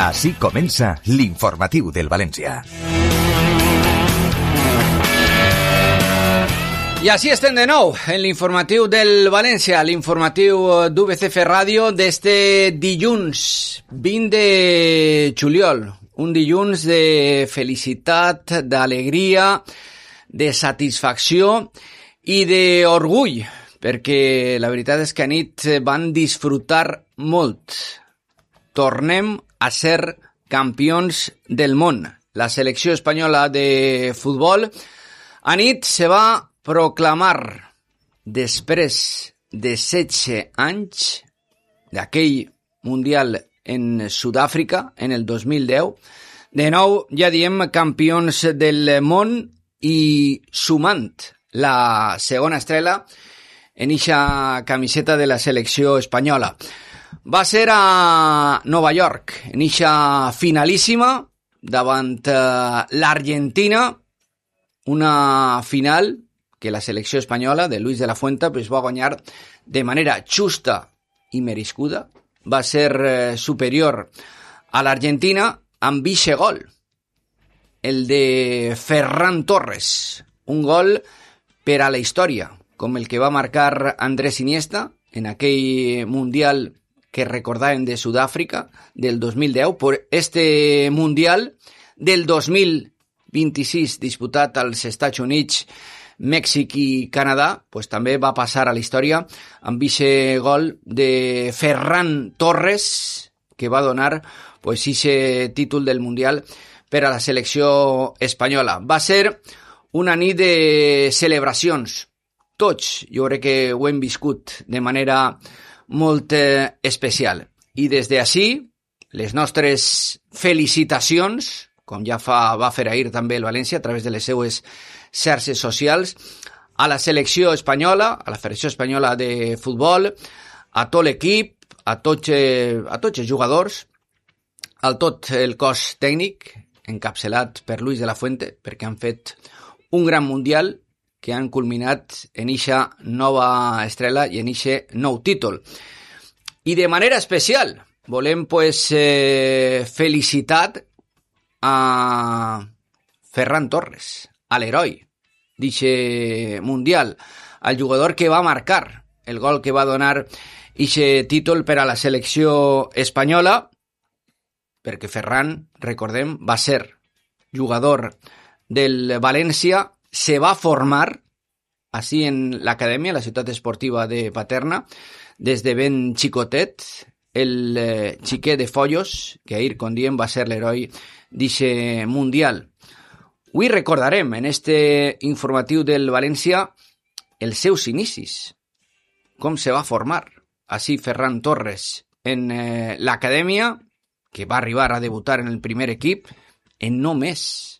Així comença l'informatiu del València. I així estem de nou en l'informatiu del València, l'informatiu d'UBCF Ràdio d'este dilluns 20 de juliol. Un dilluns de felicitat, d'alegria, de satisfacció i d'orgull, perquè la veritat és que a nit van disfrutar molt. Tornem a ser campions del món. La selecció espanyola de futbol a nit se va proclamar després de 16 anys d'aquell Mundial en Sud-àfrica en el 2010, de nou ja diem campions del món i sumant la segona estrella en eixa camiseta de la selecció espanyola. Va ser a Nova York, en eixa finalíssima davant l'Argentina, una final que la selecció espanyola de Luis de la Fuente va guanyar de manera justa i merescuda. Va ser superior a l'Argentina amb eixe gol, el de Ferran Torres, un gol per a la història, com el que va marcar Andrés Iniesta en aquell Mundial que recordàvem de Sud-àfrica del 2010, per este Mundial del 2026 disputat als Estats Units, Mèxic i Canadà, pues també va passar a la història amb eixe gol de Ferran Torres, que va donar pues eixe títol del Mundial per a la selecció espanyola. Va ser una nit de celebracions. Tots, jo crec que ho hem viscut de manera molt especial. I des d'ací, les nostres felicitacions, com ja va fer ahir també el València a través de les seues xarxes socials, a la selecció espanyola, a la Federació Espanyola de Futbol, a tot l'equip, a tots els jugadors, a tot el cos tècnic, encapçalat per Luis de la Fuente, perquè han fet un gran Mundial que han culminat en eixa nova estrella i en eixe nou títol. I de manera especial volem felicitar a Ferran Torres, a l'heroi d'eixe Mundial, al jugador que va marcar el gol que va donar eixe títol per a la selecció espanyola, perquè Ferran, recordem, va ser jugador del València, se va formar així en l'acadèmia, la ciutat esportiva de Paterna, des de ben xicotet, el xiquet de Follos, que ahir, com diem, va ser l'heroi d'eixe Mundial. Avui recordarem en este informatiu del València els seus inicis, com se va formar així Ferran Torres en l'acadèmia, que va arribar a debutar en el primer equip en només